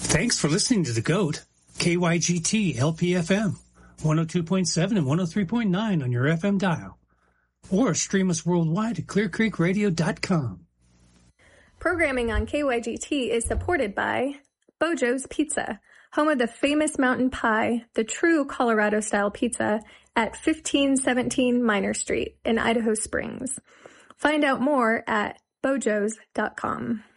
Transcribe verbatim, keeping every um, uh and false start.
Thanks for listening to The GOAT, K Y G T L P F M, one oh two point seven and one oh three point nine on your F M dial. Or stream us worldwide at clear creek radio dot com. Programming on K Y G T is supported by Bojo's Pizza, home of the famous mountain pie, the true Colorado-style pizza, at fifteen seventeen Minor Street in Idaho Springs. Find out more at bojos dot com.